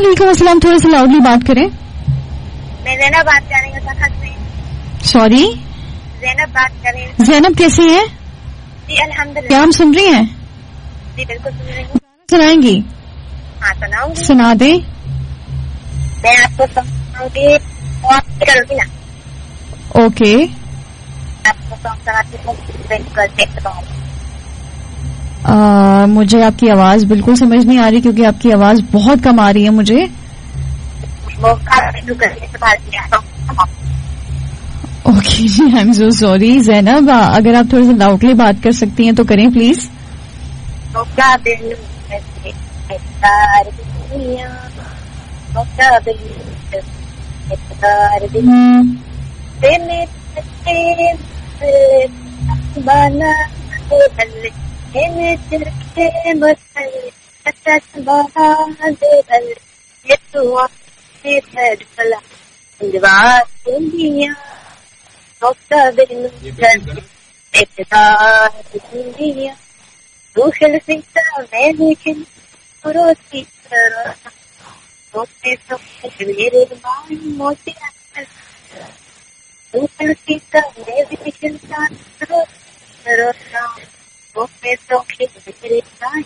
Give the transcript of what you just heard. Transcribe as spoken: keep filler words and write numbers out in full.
वालेकुम अस्सलाम, थोड़ा सा लाउडली बात करें। मैं जैनब बात कर रही हूँ सखत से। सॉरी, जैनब बात कर रही हूँ। जैनब कैसी है? जी अल्हम्दुलिल्लाह। क्या हम सुन रही हैं? जी बिल्कुल सुन रही हूँ। सुनाएंगी? हाँ सुनाऊंगी। सुना दे। मैं आपको सुनाऊंगी करूँगी ना। ओके, आपको सॉन्ग सुनाती हूँ। आ, मुझे आपकी आवाज बिल्कुल समझ नहीं आ रही क्योंकि आपकी आवाज बहुत कम आ रही है मुझे। Okay ji, I am so sorry. Zainab, अगर आप थोड़ा सा लाउडली बात कर सकती हैं तो करें प्लीज। दूसरे सीता मैं लेकिन रोती रोते तो मेरे माई मोती दूसरे सीता मैं लेकिन रोता रोते तो मेरे माई